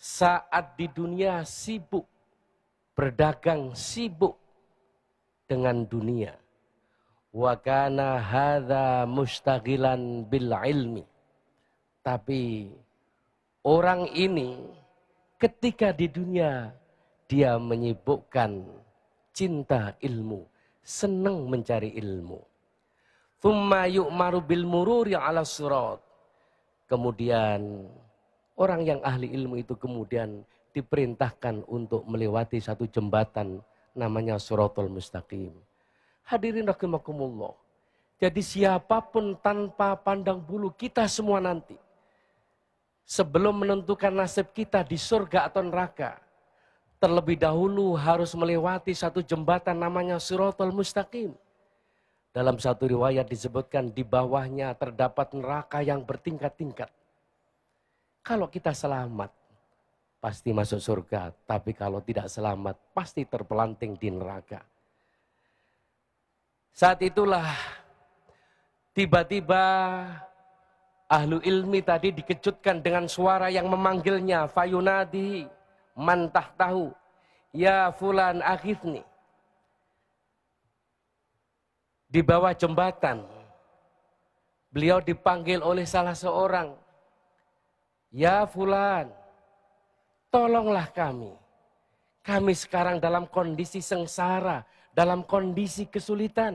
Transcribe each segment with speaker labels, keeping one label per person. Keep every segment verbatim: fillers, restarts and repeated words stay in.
Speaker 1: saat di dunia sibuk berdagang, sibuk dengan dunia. Wa kana hadza mustaghilan bil ilmi. Tapi orang ini ketika di dunia dia menyibukkan cinta ilmu, senang mencari ilmu. Tsumma yu'maru bil mururi 'ala sirat. Kemudian orang yang ahli ilmu itu kemudian diperintahkan untuk melewati satu jembatan namanya Shiratal Mustaqim. Hadirin rahimakumullah. Jadi siapapun tanpa pandang bulu kita semua nanti, sebelum menentukan nasib kita di surga atau neraka, terlebih dahulu harus melewati satu jembatan namanya Shiratal Mustaqim. Dalam satu riwayat disebutkan di bawahnya terdapat neraka yang bertingkat-tingkat. Kalau kita selamat, pasti masuk surga. Tapi kalau tidak selamat, pasti terpelanting di neraka. Saat itulah tiba-tiba ahlu ilmi tadi dikejutkan dengan suara yang memanggilnya. Fayunadi man tahtahu, ya fulan aghithni. Di bawah jembatan, beliau dipanggil oleh salah seorang. Ya fulan, tolonglah kami. Kami sekarang dalam kondisi sengsara, dalam kondisi kesulitan.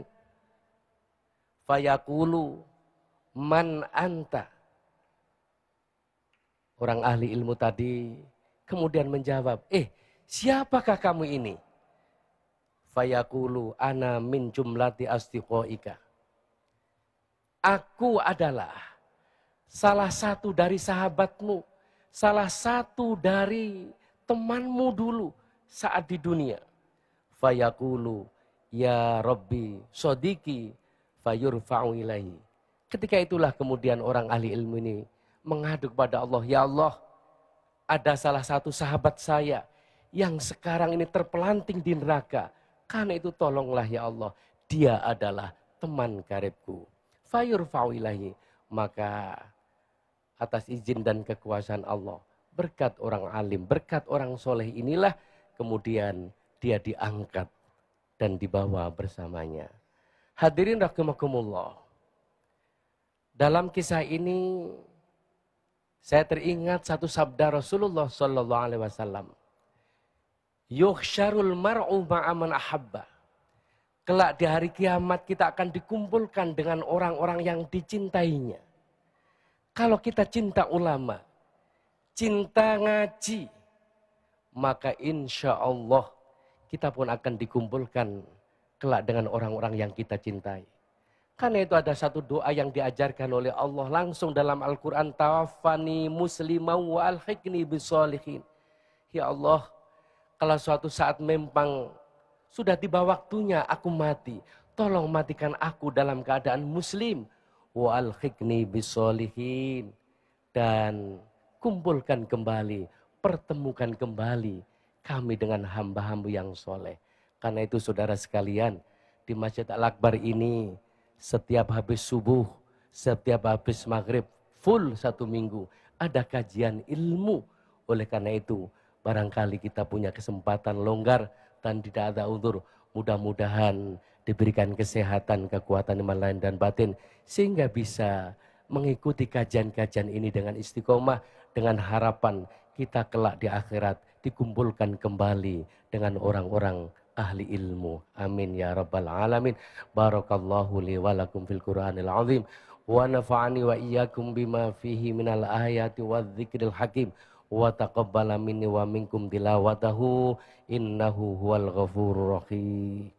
Speaker 1: Fayaqulu man anta. Orang ahli ilmu tadi kemudian menjawab, eh siapakah kamu ini? Fayaqulu ana min jumlati asdiqoika. Aku adalah salah satu dari sahabatmu, salah satu dari temanmu dulu saat di dunia. Fayaqulu ya Rabbi sodiki fayurfa'u ilaihi. Ketika itulah kemudian orang ahli ilmu ini mengadu kepada Allah, ya Allah, ada salah satu sahabat saya yang sekarang ini terpelanting di neraka. Karena itu tolonglah ya Allah, dia adalah teman karibku. Fayurfa'u ilaihi. Maka atas izin dan kekuasaan Allah, berkat orang alim, berkat orang soleh inilah kemudian dia diangkat dan dibawa bersamanya. Hadirin rahimakumullah. Dalam kisah ini saya teringat satu sabda Rasulullah sallallahu alaihi wasallam. Yuhsyarul mar'u ma'aman ahabba. Kelak di hari kiamat kita akan dikumpulkan dengan orang-orang yang dicintainya. Kalau kita cinta ulama, cinta ngaji, maka insya Allah kita pun akan dikumpulkan kelak dengan orang-orang yang kita cintai. Karena itu ada satu doa yang diajarkan oleh Allah langsung dalam Al-Quran. Tawaffani muslimah wa alhiqni bisolihin. Ya Allah, kalau suatu saat memang sudah tiba waktunya aku mati, tolong matikan aku dalam keadaan muslim. Wa alhiqni bisolihin. Dan kumpulkan kembali, pertemukan kembali kami dengan hamba-hamba yang soleh. Karena itu saudara sekalian, di Masjid Al-Akbar ini setiap habis subuh, setiap habis maghrib, full satu minggu ada kajian ilmu. Oleh karena itu barangkali kita punya kesempatan longgar dan tidak ada uzur, mudah-mudahan diberikan kesehatan, kekuatan iman lain dan batin sehingga bisa mengikuti kajian-kajian ini dengan istiqomah, dengan harapan kita kelak di akhirat dikumpulkan kembali dengan orang-orang ahli ilmu. Amin ya rabbal alamin. Barakallahu li wa lakum fil Qur'anil azim wa nafa'ani wa iyyakum bima fihi minal ayati wadh-dzikril hakim wa taqabbala minni wa minkum tilawatahu innahu huwal ghafurur rahim.